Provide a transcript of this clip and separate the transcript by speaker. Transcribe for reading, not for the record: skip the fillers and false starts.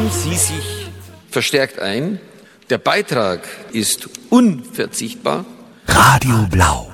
Speaker 1: bringen Sie sich verstärkt ein. Der Beitrag ist unverzichtbar.
Speaker 2: Radio Blau.